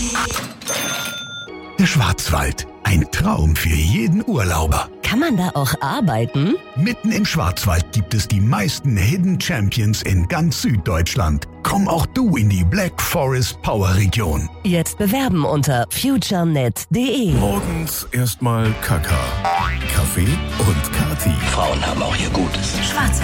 Der Schwarzwald. Ein Traum für jeden Urlauber. Kann man da auch arbeiten? Mitten im Schwarzwald gibt es die meisten Hidden Champions in ganz Süddeutschland. Komm auch du in die Black Forest Power Region. Jetzt bewerben unter futurenet.de. Morgens erstmal Kaka. Kaffee und Kati. Frauen haben auch ihr Gutes. Schwarz.